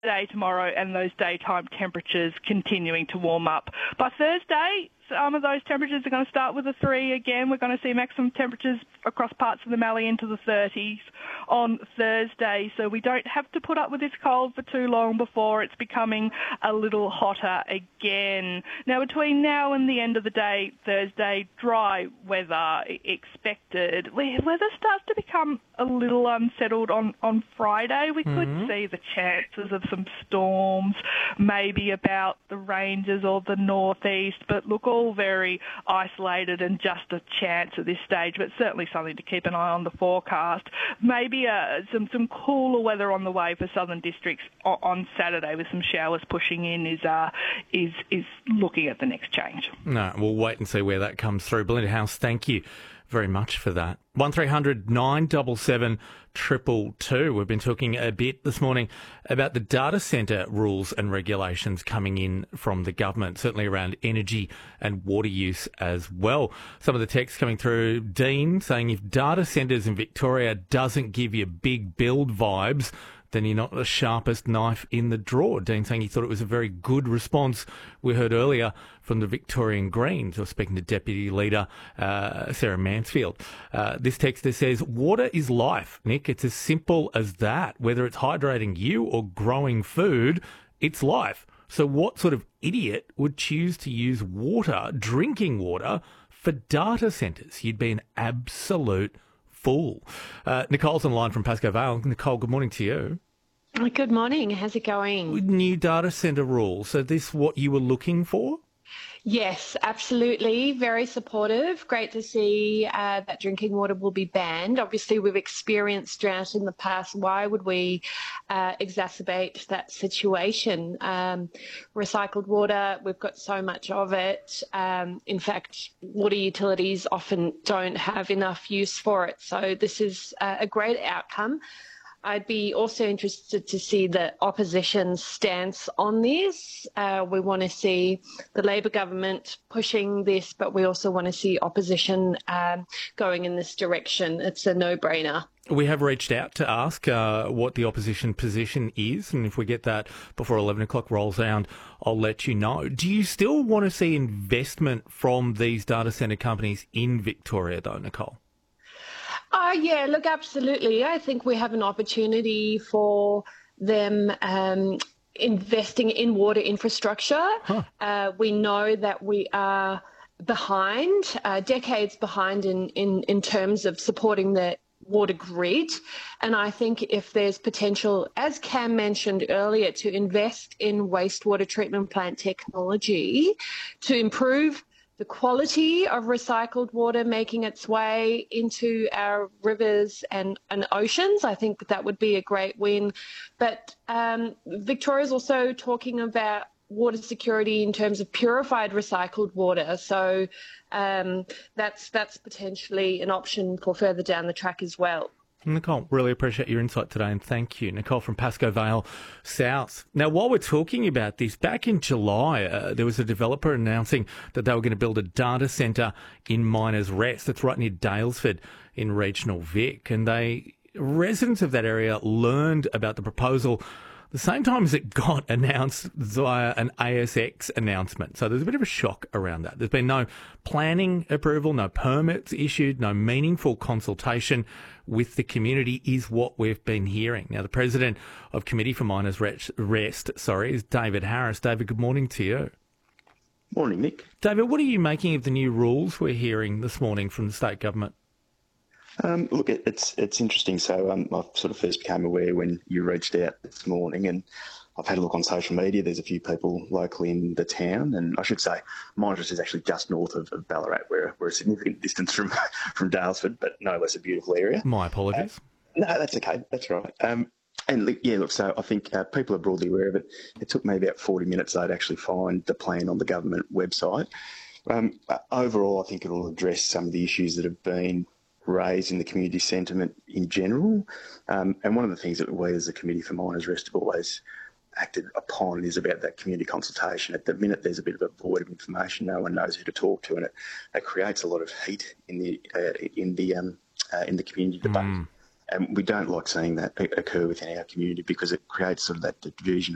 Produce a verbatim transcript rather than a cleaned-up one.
Day tomorrow and those daytime temperatures continuing to warm up. By Thursday, some of those temperatures are going to start with a three again. We're going to see maximum temperatures across parts of the Mallee into the thirties on Thursday, so we don't have to put up with this cold for too long before it's becoming a little hotter again. Now, between now and the end of the day, Thursday, dry weather expected. Weather starts to become a little unsettled on, on Friday. We could mm-hmm. see the chances of some storms, maybe about the ranges or the northeast, but look, all very isolated and just a chance at this stage, but certainly something to keep an eye on the forecast. Maybe uh, some, some cooler weather on the way for southern districts on, on Saturday with some showers pushing in is, uh, is, is looking at the next change. No, we'll wait and see where that comes through. Belinda House, thank you very much for that. one three hundred nine seven seven two two two. We've been talking a bit this morning about the data centre rules and regulations coming in from the government, certainly around energy and water use as well. Some of the text coming through, Dean saying if data centres in Victoria doesn't give you big build vibes, then you're not the sharpest knife in the drawer. Dean saying he thought it was a very good response we heard earlier from the Victorian Greens. I was speaking to Deputy Leader uh, Sarah Mansfield. Uh, this texter says, water is life, Nick. It's as simple as that. Whether it's hydrating you or growing food, it's life. So what sort of idiot would choose to use water, drinking water, for data centres? You'd be an absolute fool. Uh, Nicole's on the line from Pascoe Vale. Nicole, good morning to you. Good morning. How's it going? With new data centre rules, so this what you were looking for? Yes, absolutely. Very supportive. Great to see uh, that drinking water will be banned. Obviously, we've experienced drought in the past. Why would we uh, exacerbate that situation? Um, recycled water, we've got so much of it. Um, in fact, water utilities often don't have enough use for it. So this is uh, a great outcome. I'd be also interested to see the opposition's stance on this. Uh, we want to see the Labor government pushing this, but we also want to see opposition um, going in this direction. It's a no-brainer. We have reached out to ask uh, what the opposition position is, and if we get that before eleven o'clock rolls around, I'll let you know. Do you still want to see investment from these data centre companies in Victoria, though, Nicole? Oh, yeah, look, absolutely. I think we have an opportunity for them um, investing in water infrastructure. Huh. Uh, we know that we are behind, uh, decades behind in, in, in terms of supporting the water grid. And I think if there's potential, as Cam mentioned earlier, to invest in wastewater treatment plant technology to improve the quality of recycled water making its way into our rivers and, and oceans, I think that would be a great win. But um, Victoria's also talking about water security in terms of purified recycled water. So um, that's, that's potentially an option for further down the track as well. Nicole, really appreciate your insight today, and thank you. Nicole from Pascoe Vale South. Now, while we're talking about this, back in July, uh, there was a developer announcing that they were going to build a data centre in Miners Rest. That's right near Daylesford in regional Vic. And they residents of that area learned about the proposal the same time as it got announced via an A S X announcement. So there's a bit of a shock around that. There's been no planning approval, no permits issued, no meaningful consultation with the community is what we've been hearing. Now, the president of Committee for Miners Rest, sorry, is David Harris. David, good morning to you. Morning, Nick. David, what are you making of the new rules we're hearing this morning from the state government? Um, look, it, it's it's interesting. So um, I sort of first became aware when you reached out this morning, and I've had a look on social media. There's a few people locally in the town, and I should say Miners is actually just north of, of Ballarat. We're, we're a significant distance from, from Daylesford, but no less a beautiful area. My apologies. Uh, no, that's okay. That's right. Um, and yeah, look, so I think uh, people are broadly aware of it. It took me about forty minutes, though, to actually find the plan on the government website. Um, overall, I think it will address some of the issues that have been raised in the community sentiment in general. Um, and one of the things that we as the Committee for Miners Rest have always acted upon is about that community consultation. At the minute, there's a bit of a void of information. No one knows who to talk to, and it, it creates a lot of heat in the uh, in the um, uh, in the community debate. Mm. And we don't like seeing that occur within our community because it creates sort of that division